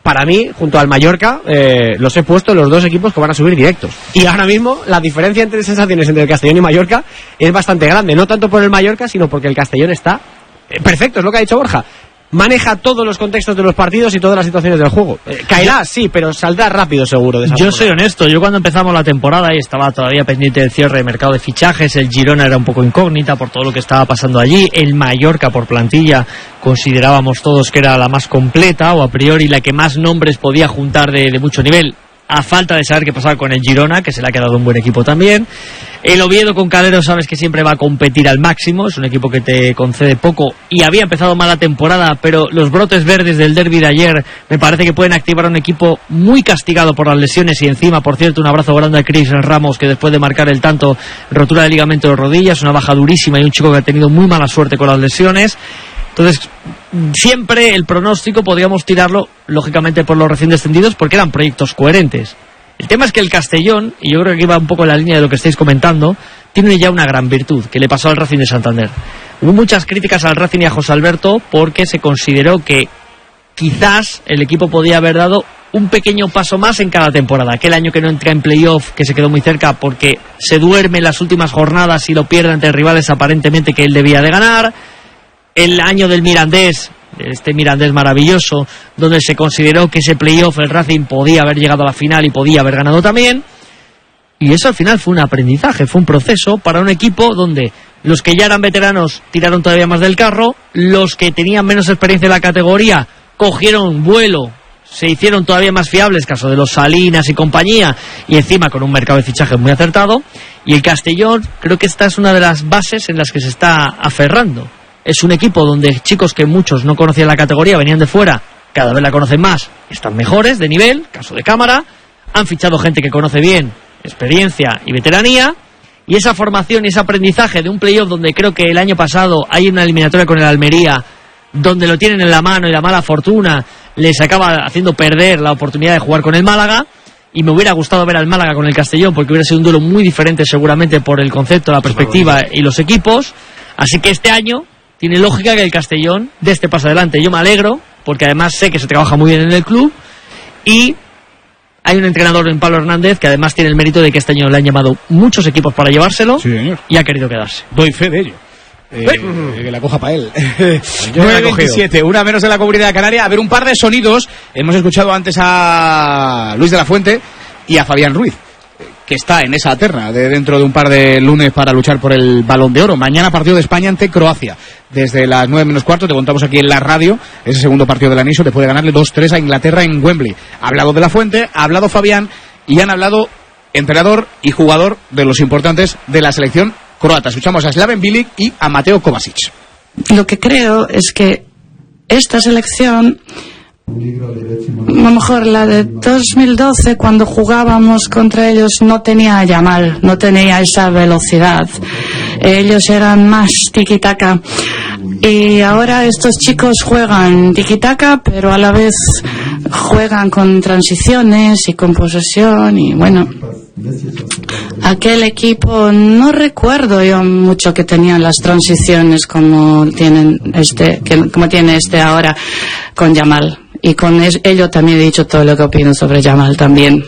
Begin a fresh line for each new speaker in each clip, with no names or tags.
para mí, junto al Mallorca, los he puesto los dos equipos que van a subir directos. Y ahora mismo la diferencia entre sensaciones entre el Castellón y Mallorca es bastante grande, no tanto por el Mallorca, sino porque el Castellón está perfecto, es lo que ha dicho Borja. Maneja todos los contextos de los partidos y todas las situaciones del juego. Caerá, sí, pero saldrá rápido seguro de esa forma.
Soy honesto, yo cuando empezamos la temporada y estaba todavía pendiente del cierre de mercado de fichajes, el Girona era un poco incógnita por todo lo que estaba pasando allí, el Mallorca por plantilla considerábamos todos que era la más completa o a priori la que más nombres podía juntar de mucho nivel, a falta de saber qué pasaba con el Girona, que se le ha quedado un buen equipo también. El Oviedo con Calero sabes que siempre va a competir al máximo, es un equipo que te concede poco y había empezado mal la temporada, pero los brotes verdes del derbi de ayer me parece que pueden activar a un equipo muy castigado por las lesiones. Y encima, por cierto, un abrazo grande a Chris Ramos, que después de marcar el tanto, rotura de ligamento de rodillas, una baja durísima, y un chico que ha tenido muy mala suerte con las lesiones. Entonces, siempre el pronóstico podríamos tirarlo, lógicamente, por los recién descendidos, porque eran proyectos coherentes. El tema es que el Castellón, y yo creo que iba un poco en la línea de lo que estáis comentando, tiene ya una gran virtud, que le pasó al Racing de Santander. Hubo muchas críticas al Racing y a José Alberto porque se consideró que quizás el equipo podía haber dado un pequeño paso más en cada temporada. Aquel año que no entra en playoff, que se quedó muy cerca porque se duerme en las últimas jornadas y lo pierde ante rivales aparentemente que él debía de ganar. El año del Mirandés, este Mirandés maravilloso, donde se consideró que ese playoff el Racing podía haber llegado a la final y podía haber ganado también. Y eso al final fue un aprendizaje, fue un proceso para un equipo donde los que ya eran veteranos tiraron todavía más del carro, los que tenían menos experiencia en la categoría cogieron vuelo, se hicieron todavía más fiables, caso de los Salinas y compañía, y encima con un mercado de fichajes muy acertado. Y el Castellón, creo que esta es una de las bases en las que se está aferrando. Es un equipo donde chicos que muchos no conocían la categoría, venían de fuera, cada vez la conocen más, están mejores de nivel, caso de Cámara, han fichado gente que conoce bien experiencia y veteranía, y esa formación y ese aprendizaje de un playoff donde creo que el año pasado hay una eliminatoria con el Almería, donde lo tienen en la mano y la mala fortuna les acaba haciendo perder la oportunidad de jugar con el Málaga. Y me hubiera gustado ver al Málaga con el Castellón, porque hubiera sido un duelo muy diferente seguramente por el concepto, la perspectiva y los equipos. Así que este año tiene lógica que el Castellón dé este paso adelante. Yo me alegro, porque además sé que se trabaja muy bien en el club, y hay un entrenador en Pablo Hernández que además tiene el mérito de que este año le han llamado muchos equipos para llevárselo, sí, señor, y ha querido quedarse.
Doy fe de ello. Que la coja para él. 9:27, una menos en la Comunidad Canaria. A ver, un par de sonidos. Hemos escuchado antes a Luis de la Fuente y a Fabián Ruiz, que está en esa terna de dentro de un par de lunes para luchar por el Balón de Oro. Mañana partido de España ante Croacia. Desde las 9 menos cuarto te contamos aquí en la radio ese segundo partido del anillo, después de ganarle 2-3 a Inglaterra en Wembley. Ha hablado de la Fuente, ha hablado Fabián y han hablado entrenador y jugador de los importantes de la selección croata. Escuchamos a Slaven Bilic y a Mateo Kovacic.
Lo que creo es que esta selección, a lo mejor la de 2012, cuando jugábamos contra ellos, no tenía a Yamal, no tenía esa velocidad. Ellos eran más tiki-taka. Y ahora estos chicos juegan tiki-taka, pero a la vez juegan con transiciones y con posesión. Y bueno, aquel equipo no recuerdo yo mucho que tenían las transiciones como tienen como tiene este ahora con Yamal. Y con ello también he dicho todo lo que opino sobre Yamal también.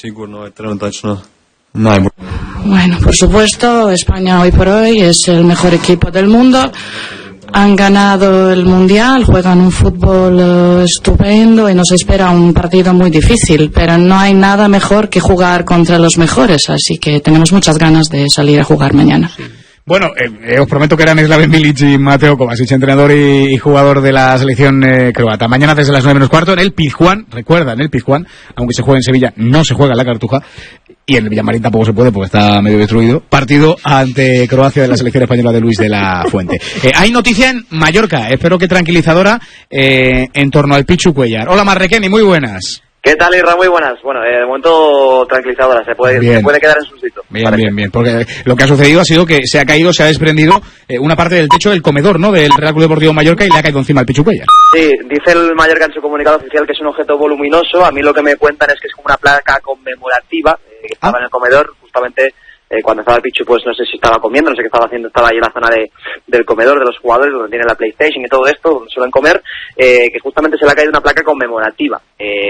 Bueno, por supuesto, España hoy por hoy es el mejor equipo del mundo. Han ganado el Mundial, juegan un fútbol estupendo y nos espera un partido muy difícil, pero no hay nada mejor que jugar contra los mejores, así que tenemos muchas ganas de salir a jugar mañana.
Bueno, os prometo que eran Slaven Bilic y Mateo Kovacic, entrenador y jugador de la selección croata. Mañana desde las 9 menos cuarto en el Pizjuán, recuerda, en el Pizjuán, aunque se juega en Sevilla, no se juega en la Cartuja, y en el Villamarín tampoco se puede porque está medio destruido. Partido ante Croacia de la selección española de Luis de la Fuente. Hay noticia en Mallorca, espero que tranquilizadora, en torno al Pichu Cuéllar. Hola Marrequeni, muy buenas.
¿Qué tal, Isra? Muy buenas. Bueno, de momento tranquilizadora, se puede quedar en su sitio.
Bien, porque lo que ha sucedido ha sido que se ha desprendido una parte del techo del comedor, ¿no?, del Real Club Deportivo Mallorca, y le ha caído encima al Pichu Cuéllar.
Sí, dice el Mallorca en su comunicado oficial que es un objeto voluminoso. A mí lo que me cuentan es que es como una placa conmemorativa que estaba en el comedor, justamente cuando estaba el Pichu, pues no sé si estaba comiendo, no sé qué estaba haciendo, estaba ahí en la zona del comedor de los jugadores, donde tienen la PlayStation y todo esto, donde suelen comer, que justamente se le ha caído una placa conmemorativa.